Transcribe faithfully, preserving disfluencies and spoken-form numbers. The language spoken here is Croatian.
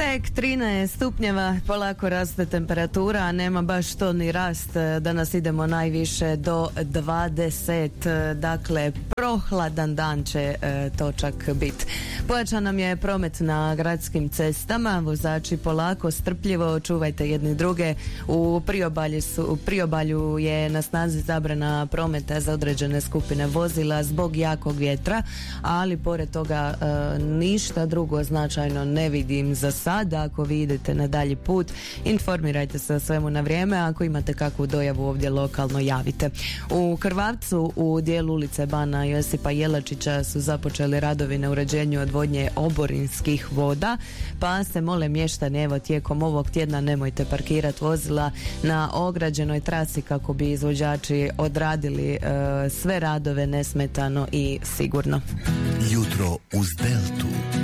Tek trinaest stupnjeva, polako raste temperatura, a nema baš to ni rast. Danas idemo najviše do dvadeset, dakle prohladan dan će e, to čak biti. Pojačan nam je promet na gradskim cestama, vozači polako, strpljivo, čuvajte jedni druge. U priobalju, su, u priobalju je na snazi zabrana prometa za određene skupine vozila zbog jakog vjetra, ali pored toga e, ništa drugo značajno ne vidim za sada. Ako vi idete na dalji put, informirajte se o svemu na vrijeme. Ako imate kakvu dojavu ovdje lokalno, javite. U Krvavcu u dijelu ulice Bana Josipa Jelačića su započeli radovi na uređenju odvodnje oborinskih voda, pa se mole mještani, evo tijekom ovog tjedna nemojte parkirati vozila na ograđenoj trasi kako bi izvođači odradili e, sve radove nesmetano i sigurno. Jutro uz Deltu.